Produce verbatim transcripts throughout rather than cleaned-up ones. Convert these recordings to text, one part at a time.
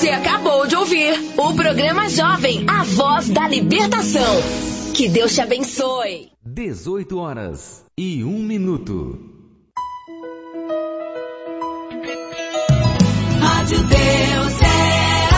Você acabou de ouvir o programa Jovem, a voz da libertação. Que Deus te abençoe. dezoito horas e um minuto. Rádio Deus é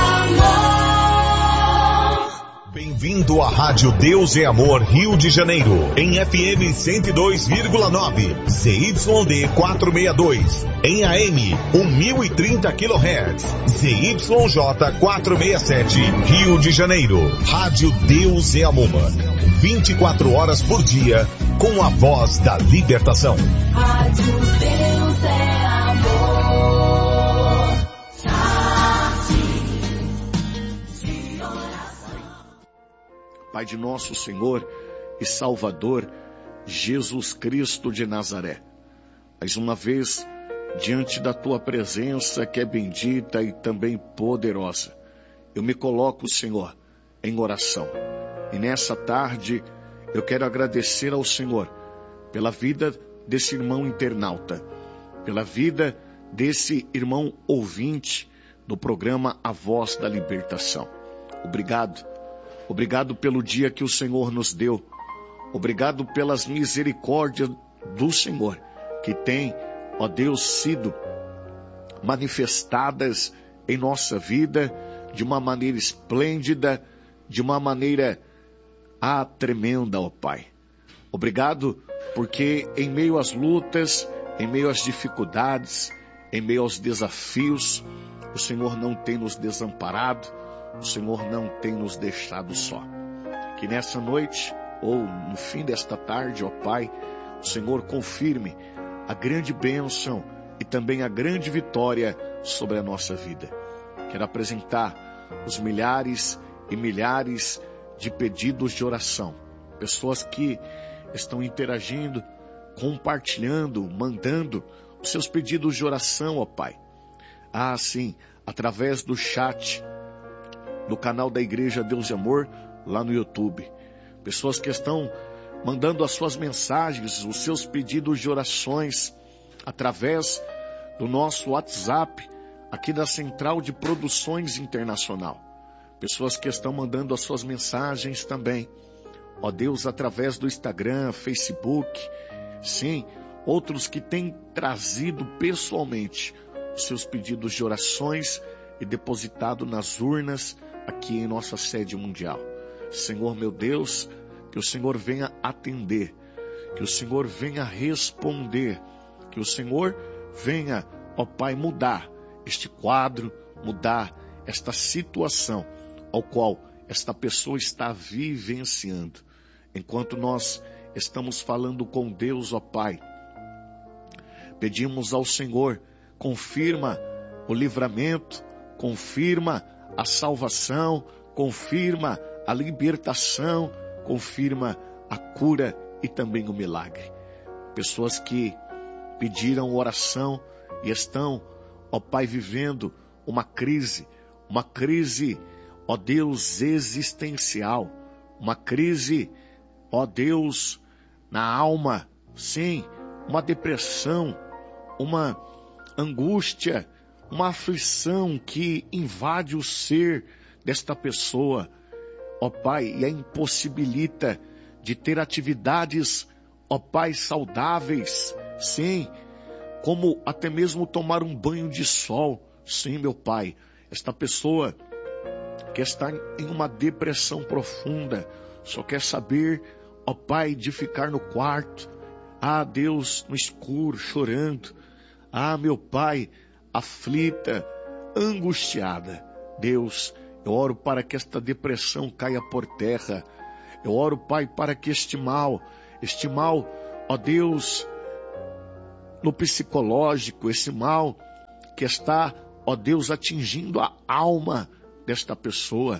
amor. Bem-vindo à Rádio Deus é Amor Rio de Janeiro, em F M cento e dois vírgula nove, Z Y D quatrocentos e sessenta e dois, em A M mil e trinta quilohertz, Z Y J quatrocentos e sessenta e sete, Rio de Janeiro. Rádio Deus é Amor, vinte e quatro horas por dia, com a voz da libertação. Rádio Deus é amor. Pai de nosso Senhor e Salvador, Jesus Cristo de Nazaré, mais uma vez, diante da Tua presença que é bendita e também poderosa, eu me coloco, Senhor, em oração. E nessa tarde, eu quero agradecer ao Senhor pela vida desse irmão internauta, pela vida desse irmão ouvinte do programa A Voz da Libertação. Obrigado. Obrigado pelo dia que o Senhor nos deu. Obrigado pelas misericórdias do Senhor, que tem, ó Deus, sido manifestadas em nossa vida de uma maneira esplêndida, de uma maneira ah, tremenda, ó Pai. Obrigado porque em meio às lutas, em meio às dificuldades, em meio aos desafios, o Senhor não tem nos desamparado, o Senhor não tem nos deixado só. Que nessa noite, ou no fim desta tarde, ó Pai, o Senhor confirme a grande bênção e também a grande vitória sobre a nossa vida. Quero apresentar os milhares e milhares de pedidos de oração. Pessoas que estão interagindo, compartilhando, mandando os seus pedidos de oração, ó Pai. Ah, sim, através do chat do canal da Igreja Deus de Amor, lá no YouTube. Pessoas que estão mandando as suas mensagens, os seus pedidos de orações, através do nosso WhatsApp, aqui da Central de Produções Internacional. Pessoas que estão mandando as suas mensagens também, ó Deus, através do Instagram, Facebook. Sim, outros que têm trazido pessoalmente os seus pedidos de orações e depositado nas urnas aqui em nossa sede mundial. Senhor meu Deus, que o Senhor venha atender, que o Senhor venha responder, que o Senhor venha, ó Pai, mudar este quadro, mudar esta situação ao qual esta pessoa está vivenciando. Enquanto nós estamos falando com Deus, ó Pai, pedimos ao Senhor, confirma o livramento, confirma a salvação, confirma a libertação, confirma a cura e também o milagre. Pessoas que pediram oração e estão, ó Pai, vivendo uma crise, uma crise, ó Deus, existencial, uma crise, ó Deus, na alma, sim, uma depressão, uma angústia, uma aflição que invade o ser desta pessoa, ó Pai, e a impossibilita de ter atividades, ó Pai, saudáveis, sim, como até mesmo tomar um banho de sol, sim, meu Pai. Esta pessoa que está em uma depressão profunda, só quer saber, ó Pai, de ficar no quarto, ah Deus, no escuro, chorando, ah meu Pai, aflita, angustiada. Deus, eu oro para que esta depressão caia por terra. Eu oro, Pai, para que este mal, este mal, ó Deus, no psicológico, esse mal que está, ó Deus, atingindo a alma desta pessoa,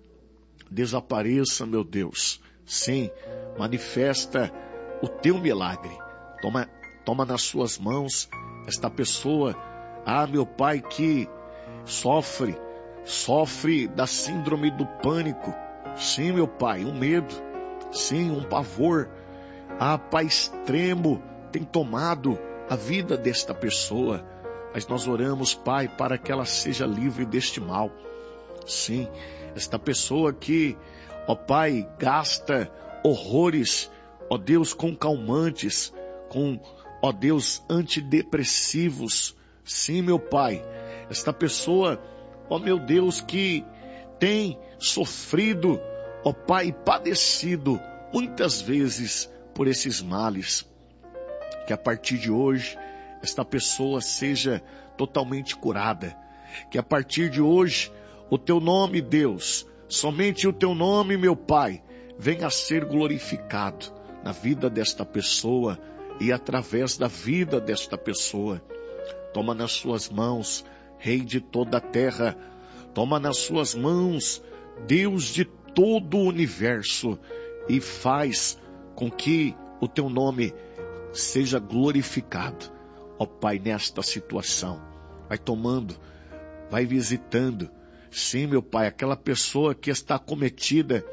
desapareça, meu Deus. Sim, manifesta o teu milagre. Toma, toma nas suas mãos esta pessoa, ah, meu Pai, que sofre, sofre da síndrome do pânico. Sim, meu Pai, um medo, sim, um pavor. Ah, Pai, extremo tem tomado a vida desta pessoa. Mas nós oramos, Pai, para que ela seja livre deste mal. Sim, esta pessoa que, ó Pai, gasta horrores, ó Deus, com calmantes, com, ó Deus, antidepressivos. Sim, meu Pai, esta pessoa, ó meu Deus, que tem sofrido, ó Pai, padecido muitas vezes por esses males. Que a partir de hoje, esta pessoa seja totalmente curada. Que a partir de hoje, o Teu nome, Deus, somente o Teu nome, meu Pai, venha a ser glorificado na vida desta pessoa e através da vida desta pessoa. Toma nas suas mãos, Rei de toda a terra, toma nas suas mãos, Deus de todo o universo, e faz com que o Teu nome seja glorificado, ó Pai, nesta situação. Vai tomando, vai visitando. Sim, meu Pai, aquela pessoa que está acometida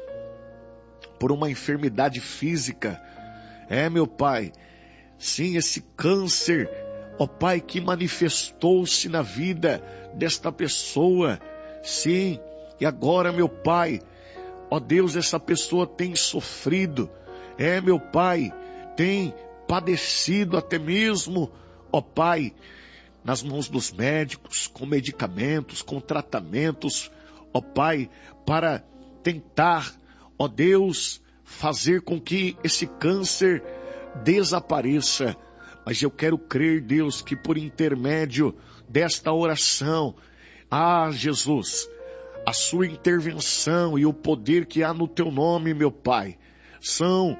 por uma enfermidade física. É, meu Pai, sim, esse câncer, ó Pai, que manifestou-se na vida desta pessoa. Sim, e agora, meu Pai, ó Deus, essa pessoa tem sofrido. É, meu Pai, tem padecido até mesmo, ó Pai, nas mãos dos médicos, com medicamentos, com tratamentos, ó Pai, para tentar, ó Deus, fazer com que esse câncer desapareça. Mas eu quero crer, Deus, que por intermédio desta oração, ah, Jesus, a sua intervenção e o poder que há no Teu nome, meu Pai, são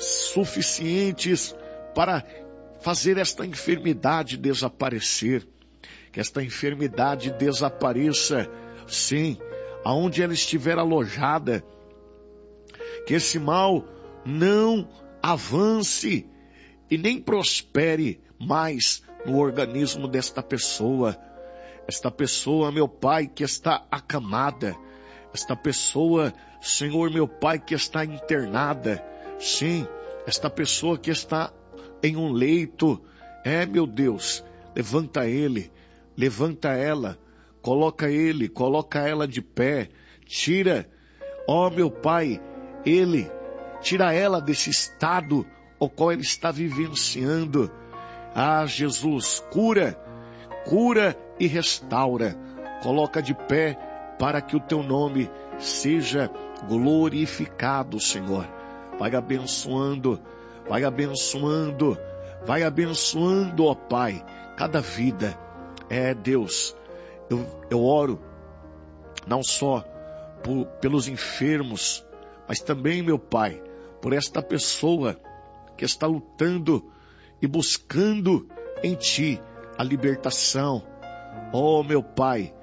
suficientes para fazer esta enfermidade desaparecer. Que esta enfermidade desapareça, sim, aonde ela estiver alojada. Que esse mal não avance e nem prospere mais no organismo desta pessoa. Esta pessoa, meu Pai, que está acamada. Esta pessoa, Senhor, meu Pai, que está internada. Sim, esta pessoa que está em um leito. É, meu Deus, levanta ele, levanta ela, coloca ele, coloca ela de pé, tira, ó meu Pai, ele, tira ela desse estado ao qual ele está vivenciando. Ah, Jesus, cura, cura e restaura, coloca de pé para que o Teu nome seja glorificado, Senhor. Vai abençoando, vai abençoando, vai abençoando, ó Pai, cada vida. É, Deus, eu, eu oro não só por, pelos enfermos, mas também, meu Pai, por esta pessoa que está lutando e buscando em Ti a libertação. Oh, meu Pai,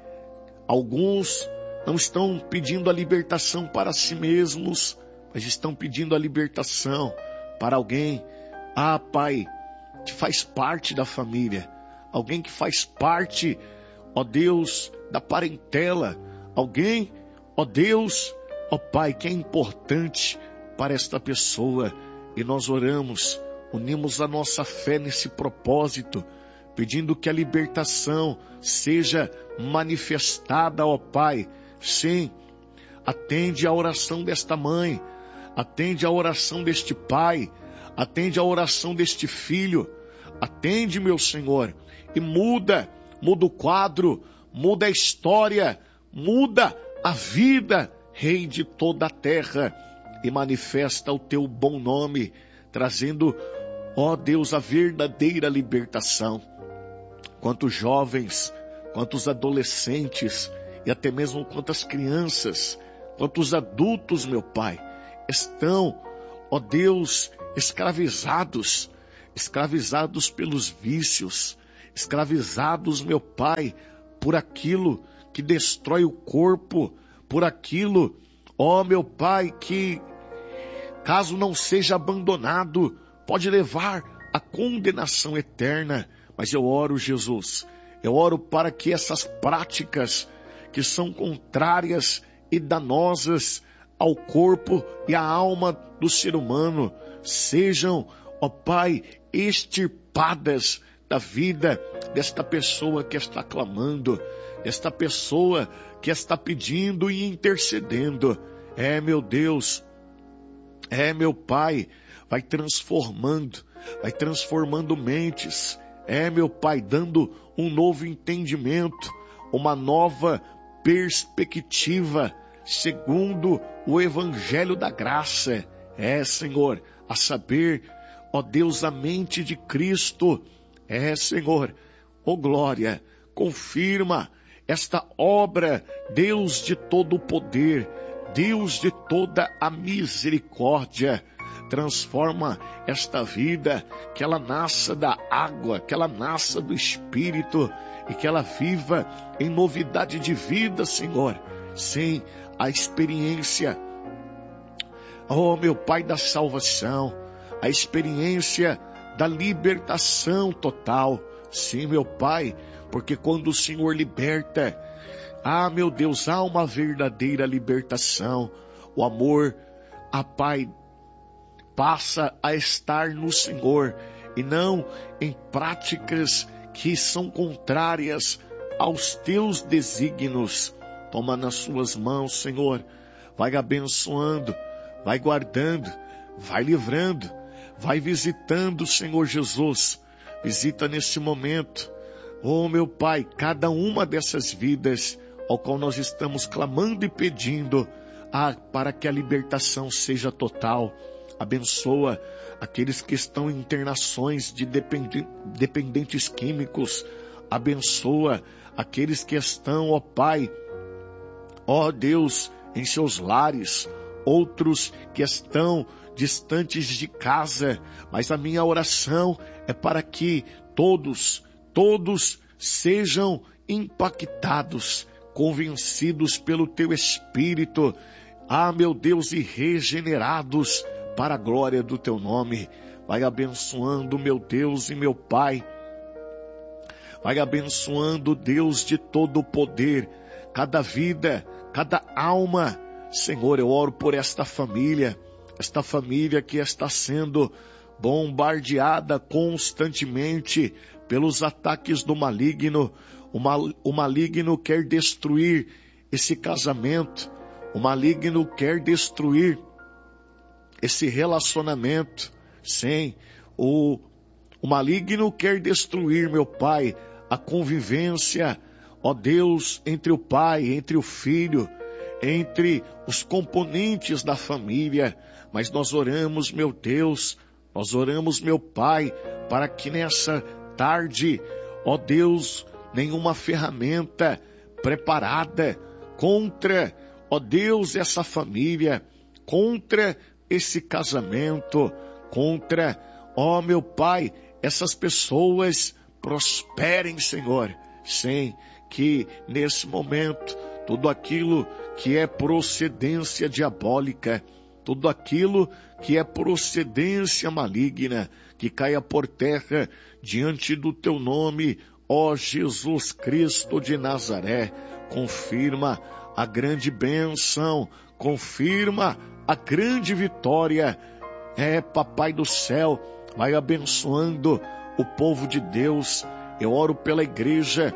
alguns não estão pedindo a libertação para si mesmos, mas estão pedindo a libertação para alguém, ah, Pai, que faz parte da família, alguém que faz parte, ó Deus, da parentela, alguém, ó Deus, ó Pai, que é importante para esta pessoa. E nós oramos, unimos a nossa fé nesse propósito, pedindo que a libertação seja manifestada, ó Pai. Sim, atende a oração desta mãe, atende a oração deste pai, atende a oração deste filho, atende, meu Senhor, e muda, muda o quadro, muda a história, muda a vida, Rei de toda a terra, e manifesta o Teu bom nome, trazendo, ó Deus, a verdadeira libertação. Quantos jovens, quantos adolescentes, e até mesmo quantas crianças, quantos adultos, meu Pai, estão, ó Deus, escravizados, escravizados pelos vícios, escravizados, meu Pai, por aquilo que destrói o corpo, por aquilo, ó meu Pai, que, caso não seja abandonado, pode levar à condenação eterna. Mas eu oro, Jesus, eu oro para que essas práticas que são contrárias e danosas ao corpo e à alma do ser humano sejam, ó Pai, extirpadas da vida desta pessoa que está clamando. desta pessoa que está pedindo e intercedendo. É, meu Deus, é, meu Pai, vai transformando, vai transformando mentes. É, meu Pai, dando um novo entendimento, uma nova perspectiva, segundo o Evangelho da Graça. É, Senhor, a saber, ó Deus, a mente de Cristo. É, Senhor, ó glória, confirma esta obra, Deus de todo o poder, Deus de toda a misericórdia. Transforma esta vida, que ela nasça da água, que ela nasça do Espírito e que ela viva em novidade de vida, Senhor, sem a experiência, oh meu Pai, da salvação, a experiência da libertação total. Sim, meu Pai, porque quando o Senhor liberta, ah, meu Deus, há uma verdadeira libertação. O amor, a Pai, passa a estar no Senhor e não em práticas que são contrárias aos teus desígnios. Toma nas suas mãos, Senhor, vai abençoando, vai guardando, vai livrando, vai visitando, Senhor Jesus. Visita nesse momento, oh meu Pai, cada uma dessas vidas ao qual nós estamos clamando e pedindo, ah, para que a libertação seja total. Abençoa aqueles que estão em internações de dependentes químicos. Abençoa aqueles que estão, ó Pai, ó Deus, em seus lares. Outros que estão distantes de casa. Mas a minha oração é para que todos, todos sejam impactados, convencidos pelo Teu Espírito. Ah, meu Deus, e regenerados para a glória do Teu nome. Vai abençoando, meu Deus e meu Pai. Vai abençoando, Deus de todo o poder, cada vida, cada alma. Senhor, eu oro por esta família, esta família que está sendo bombardeada constantemente pelos ataques do maligno. O, mal, o maligno quer destruir esse casamento, o maligno quer destruir esse relacionamento. Sim, o, o maligno quer destruir, meu Pai, a convivência, ó Deus, entre o pai, entre o filho, entre os componentes da família. Mas nós oramos, meu Deus, nós oramos, meu Pai, para que nessa tarde, ó Deus, nenhuma ferramenta preparada contra, ó Deus, essa família, contra esse casamento, contra, ó meu Pai, essas pessoas prosperem, Senhor. Sim, que nesse momento, tudo aquilo que é procedência diabólica, tudo aquilo que é procedência maligna, que caia por terra diante do Teu nome, ó Jesus Cristo de Nazaré. Confirma a grande bênção, confirma a grande vitória. É, Papai do céu, vai abençoando o povo de Deus. Eu oro pela igreja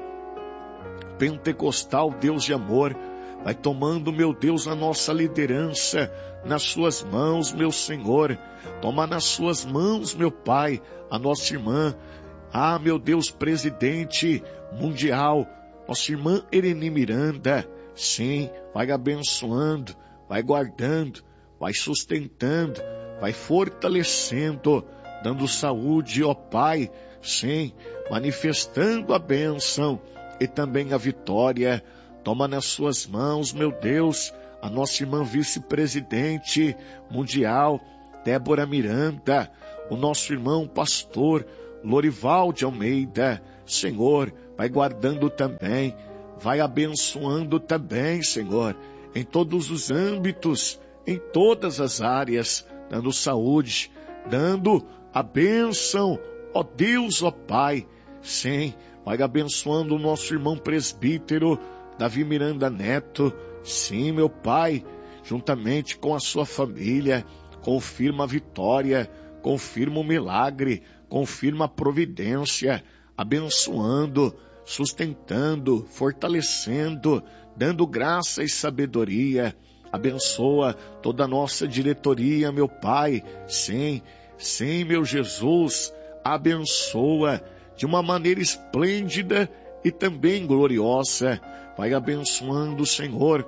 pentecostal, Deus de amor. Vai tomando, meu Deus, a nossa liderança nas suas mãos, meu Senhor. Toma nas suas mãos, meu Pai, a nossa irmã, ah, meu Deus, presidente mundial, nossa irmã Ereni Miranda. Sim, vai abençoando, vai guardando, vai sustentando, vai fortalecendo, dando saúde, ó Pai. Sim, manifestando a bênção e também a vitória. Toma nas suas mãos, meu Deus, a nossa irmã vice-presidente mundial, Débora Miranda, o nosso irmão pastor Lorival de Almeida. Senhor, vai guardando também, vai abençoando também, Senhor, em todos os âmbitos, em todas as áreas, dando saúde, dando a bênção, ó Deus, ó Pai. Sim, vai abençoando o nosso irmão presbítero Davi Miranda Neto. Sim, meu Pai, juntamente com a sua família, confirma a vitória, confirma o milagre, confirma a providência, abençoando, sustentando, fortalecendo, dando graça e sabedoria. Abençoa toda a nossa diretoria, meu Pai. Sim, sim, meu Jesus, abençoa de uma maneira esplêndida e também gloriosa. Vai abençoando, Senhor.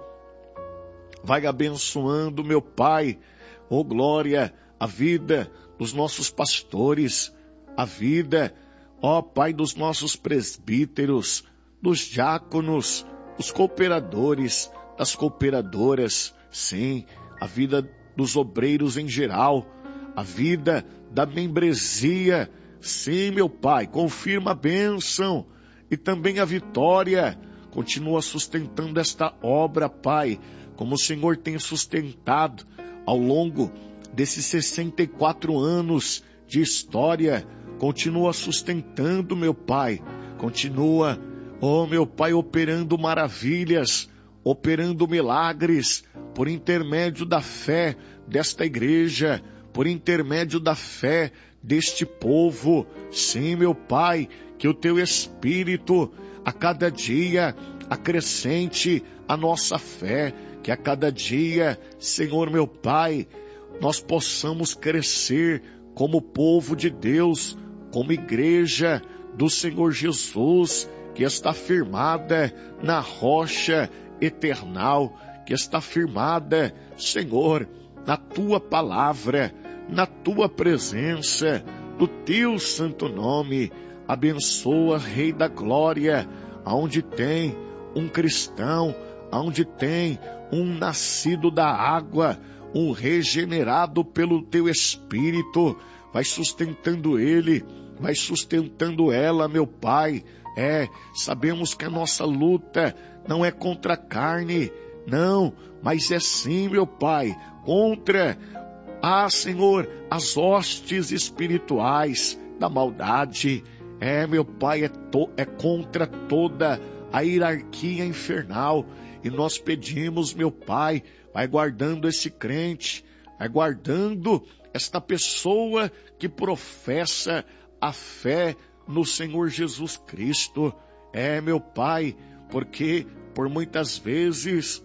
Vai abençoando, meu Pai. Oh, glória, a vida dos nossos pastores, a vida, ó Pai, dos nossos presbíteros, dos diáconos, dos cooperadores, das cooperadoras, sim, a vida dos obreiros em geral, a vida da membresia, sim, meu Pai, confirma a bênção e também a vitória, continua sustentando esta obra, Pai, como o Senhor tem sustentado ao longo desses sessenta e quatro anos de história, continua sustentando, meu Pai, continua, oh meu Pai, operando maravilhas, operando milagres, por intermédio da fé desta igreja, por intermédio da fé deste povo. Sim, meu Pai, que o Teu Espírito a cada dia acrescente a nossa fé, que a cada dia, Senhor meu Pai, nós possamos crescer como povo de Deus, como igreja do Senhor Jesus, que está firmada na rocha eternal, que está firmada, Senhor, na Tua palavra, na Tua presença, no Teu santo nome. Abençoa, Rei da Glória, aonde tem um cristão, aonde tem um nascido da água, um regenerado pelo Teu Espírito, vai sustentando ele, vai sustentando ela, meu Pai. É, sabemos que a nossa luta não é contra a carne, não, mas é sim, meu Pai, contra, ah, Senhor, as hostes espirituais da maldade. É, meu Pai, é, to, é contra toda a hierarquia infernal. E nós pedimos, meu Pai, vai guardando esse crente, vai guardando esta pessoa que professa a fé no Senhor Jesus Cristo. É, meu Pai, porque por muitas vezes,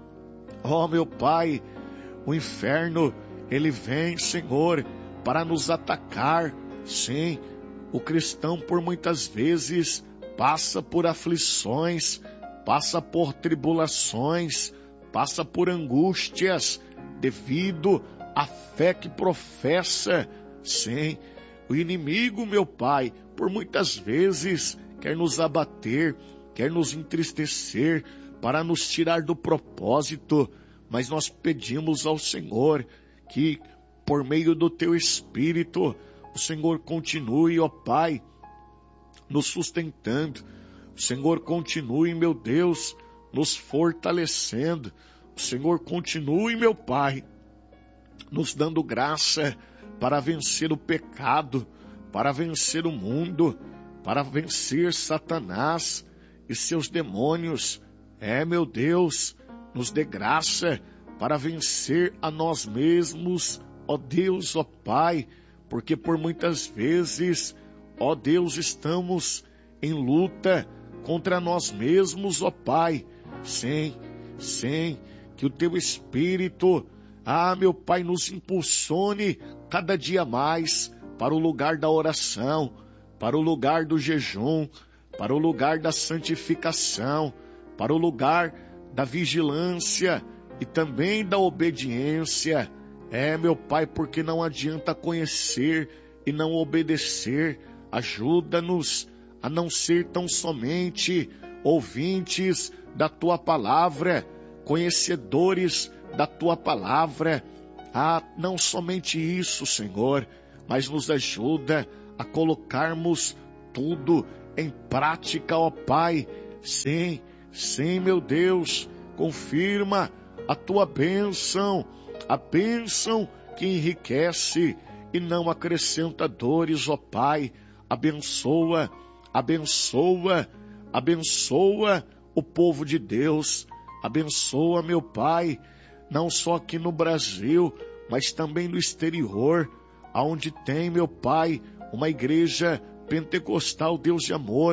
ó meu Pai, o inferno, ele vem, Senhor, para nos atacar. Sim, o cristão por muitas vezes passa por aflições, passa por tribulações, passa por angústias, devido à fé que professa. Sim, o inimigo, meu Pai, por muitas vezes quer nos abater, quer nos entristecer, para nos tirar do propósito, mas nós pedimos ao Senhor que, por meio do Teu Espírito, o Senhor continue, ó Pai, nos sustentando, o Senhor continue, meu Deus, nos fortalecendo, o Senhor continue, meu Pai, nos dando graça para vencer o pecado, para vencer o mundo, para vencer Satanás e seus demônios. É, meu Deus, nos dê graça para vencer a nós mesmos, ó Deus, ó Pai, porque por muitas vezes, ó Deus, estamos em luta contra nós mesmos, ó Pai. Sim, sim, que o Teu Espírito, ah, meu Pai, nos impulsione cada dia mais para o lugar da oração, para o lugar do jejum, para o lugar da santificação, para o lugar da vigilância e também da obediência. É, meu Pai, porque não adianta conhecer e não obedecer. Ajuda-nos a não ser tão somente ouvintes da Tua palavra, conhecedores da Tua palavra. Ah, não somente isso, Senhor, mas nos ajuda a colocarmos tudo em prática, ó Pai. Sim, sim, meu Deus, confirma a Tua bênção, a bênção que enriquece e não acrescenta dores, ó Pai. Abençoa, abençoa, abençoa o povo de Deus. Abençoa, meu Pai, não só aqui no Brasil, mas também no exterior, aonde tem, meu Pai, uma igreja pentecostal, Deus de amor,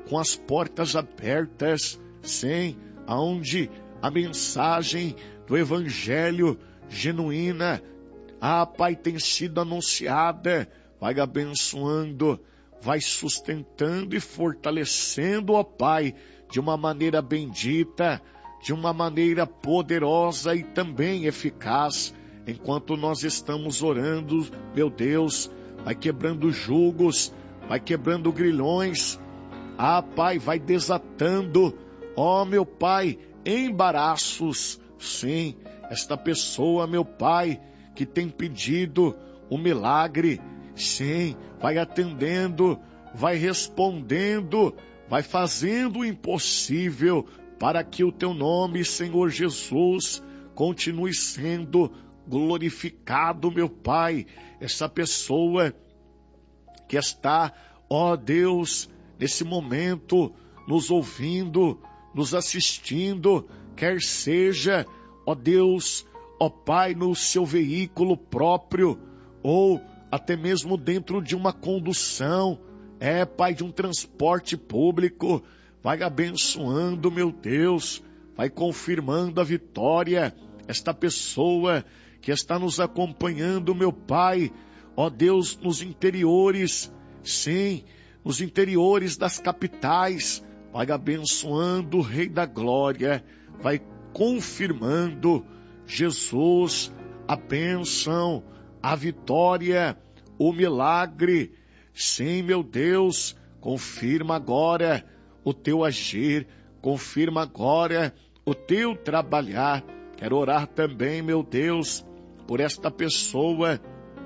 com as portas abertas, sim, aonde a mensagem do Evangelho genuína, ah, Pai, tem sido anunciada. Vai abençoando, vai sustentando e fortalecendo, ó Pai, de uma maneira bendita, de uma maneira poderosa e também eficaz. Enquanto nós estamos orando, meu Deus, vai quebrando julgos, vai quebrando grilhões. Ah, Pai, vai desatando, ó meu Pai, embaraços. Sim, esta pessoa, meu Pai, que tem pedido um milagre, sim, vai atendendo, vai respondendo, vai fazendo o impossível para que o Teu nome, Senhor Jesus, continue sendo glorificado, meu Pai. Essa pessoa que está, ó Deus, nesse momento, nos ouvindo, nos assistindo, quer seja, ó Deus, ó Pai, no seu veículo próprio, ou até mesmo dentro de uma condução, é, Pai, de um transporte público, vai abençoando, meu Deus, vai confirmando a vitória. Esta pessoa que está nos acompanhando, meu Pai, ó Deus, nos interiores, sim, nos interiores das capitais, vai abençoando o Rei da Glória, vai confirmando, Jesus, a bênção, a vitória, o milagre. Sim, meu Deus, confirma agora o Teu agir, confirma agora o Teu trabalhar. Quero orar também, meu Deus, por esta pessoa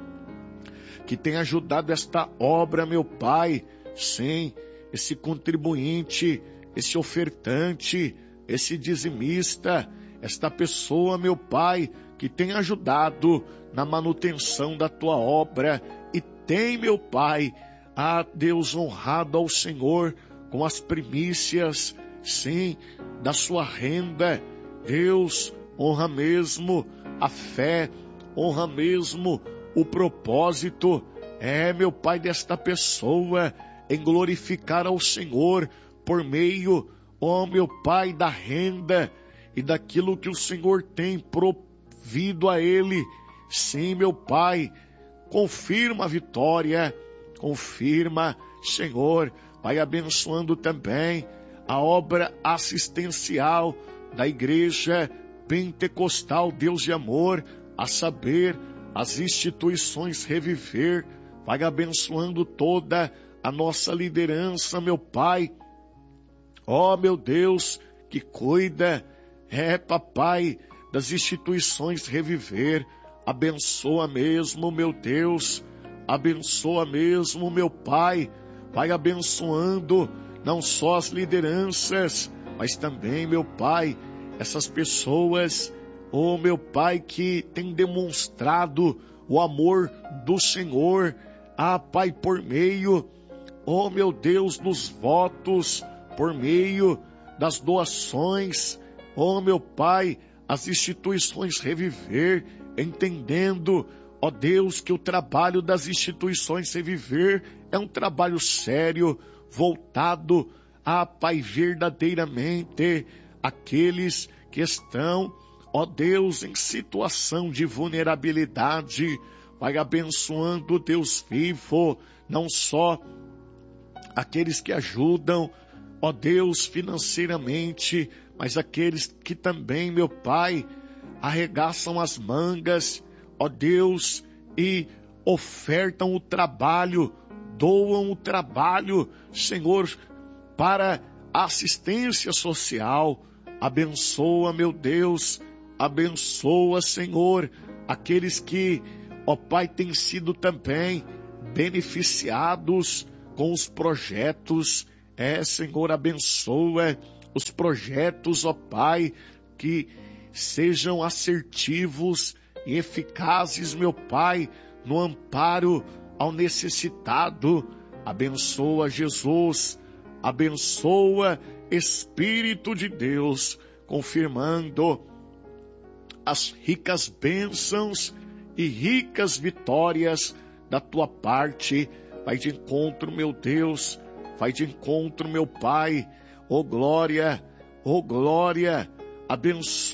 que tem ajudado esta obra, meu Pai. Sim, esse contribuinte, esse ofertante, esse dizimista, esta pessoa, meu Pai, que tem ajudado na manutenção da Tua obra e tem, meu Pai, a Deus honrado ao Senhor com as primícias, sim, da sua renda. Deus, honra mesmo a fé, honra mesmo o propósito, é, meu Pai, desta pessoa em glorificar ao Senhor por meio, ó meu Pai, da renda e daquilo que o Senhor tem provido a ele. Sim, meu Pai, confirma a vitória, confirma, Senhor, vai abençoando também a obra assistencial da Igreja Pentecostal Deus de Amor, a saber, as instituições Reviver, vai abençoando toda a nossa liderança, meu Pai. Ó, meu Deus, que cuida, é, papai, das instituições Reviver, abençoa mesmo, meu Deus, abençoa mesmo, meu Pai, vai abençoando não só as lideranças, mas também, meu Pai, essas pessoas, oh meu Pai, que tem demonstrado o amor do Senhor, ah Pai, por meio, oh meu Deus, dos votos, por meio das doações, oh meu Pai, as instituições Reviver, entendendo, ó Deus, que o trabalho das instituições Reviver é um trabalho sério, voltado a, Pai, verdadeiramente aqueles que estão, ó Deus, em situação de vulnerabilidade. Vai abençoando, Deus vivo, não só aqueles que ajudam, ó Deus, financeiramente, mas aqueles que também, meu Pai, arregaçam as mangas, ó Deus, e ofertam o trabalho, doam o trabalho, Senhor, para a assistência social. Abençoa, meu Deus, abençoa, Senhor, aqueles que, ó Pai, têm sido também beneficiados com os projetos. É, Senhor, abençoa os projetos, ó Pai, que sejam assertivos e eficazes, meu Pai, no amparo ao necessitado. Abençoa, Jesus, abençoa, Espírito de Deus, confirmando as ricas bênçãos e ricas vitórias da Tua parte. Vai de encontro, meu Deus, vai de encontro, meu Pai. Ô glória, ô glória, abençoa.